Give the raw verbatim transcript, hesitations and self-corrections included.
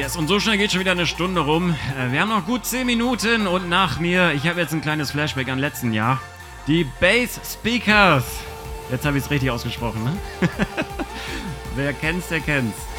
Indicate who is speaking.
Speaker 1: Yes, und so schnell geht schon wieder eine Stunde rum. Äh, wir haben noch gut zehn Minuten und nach mir, ich habe jetzt ein kleines Flashback an letzten Jahr. Die Bass Speakers. Jetzt habe ich es richtig ausgesprochen, ne? Wer kennt's, der kennt's.